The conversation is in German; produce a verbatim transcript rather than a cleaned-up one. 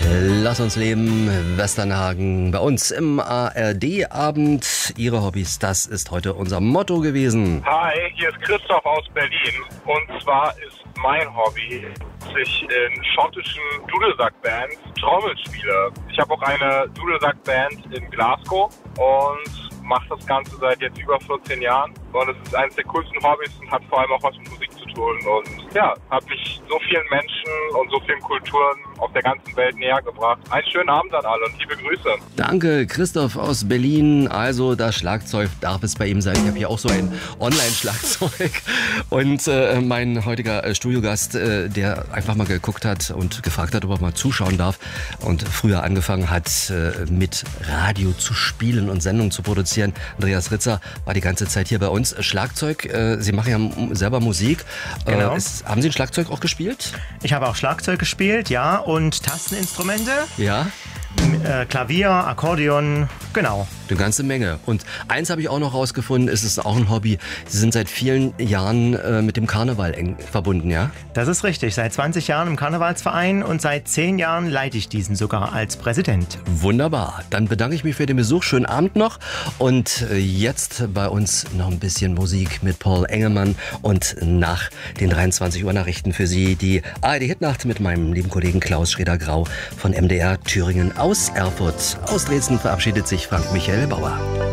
Lass uns leben, Westernhagen, bei uns im A R D-Abend. Ihre Hobbys, das ist heute unser Motto gewesen. Hi, hier ist Christoph aus Berlin. Und zwar ist mein Hobby, dass ich in schottischen Dudelsack-Bands Trommel spiele. Ich habe auch eine Dudelsack-Band in Glasgow und mache das Ganze seit jetzt über vierzehn Jahren. Und es ist eines der coolsten Hobbys und hat vor allem auch was mit Musik zu tun. Und ja, hat mich so vielen Menschen und so vielen Kulturen auf der ganzen Welt näher gebracht. Einen schönen Abend an alle und liebe Grüße. Danke, Christoph aus Berlin. Also das Schlagzeug darf es bei ihm sein. Ich habe hier auch so ein Online-Schlagzeug. Und äh, mein heutiger äh, Studiogast, äh, der einfach mal geguckt hat und gefragt hat, ob er mal zuschauen darf und früher angefangen hat, äh, mit Radio zu spielen und Sendungen zu produzieren. Andreas Ritzer war die ganze Zeit hier bei uns. Schlagzeug, äh, Sie machen ja selber Musik. Genau. Äh, ist, haben Sie ein Schlagzeug auch gespielt? Ich habe auch Schlagzeug gespielt, ja, und Tasteninstrumente. Ja. Äh, Klavier, Akkordeon, genau. Eine ganze Menge. Und eins habe ich auch noch rausgefunden, es ist auch ein Hobby. Sie sind seit vielen Jahren äh, mit dem Karneval eng verbunden, ja? Das ist richtig. Seit zwanzig Jahren im Karnevalsverein und seit zehn Jahren leite ich diesen sogar als Präsident. Wunderbar. Dann bedanke ich mich für den Besuch. Schönen Abend noch. Und äh, jetzt bei uns noch ein bisschen Musik mit Paul Engelmann. Und nach den dreiundzwanzig Uhr Nachrichten für Sie die A R D-Hitnacht mit meinem lieben Kollegen Klaus Schreder-Grau von M D R Thüringen aus Erfurt. Aus Dresden verabschiedet sich Frank Michael Bauer.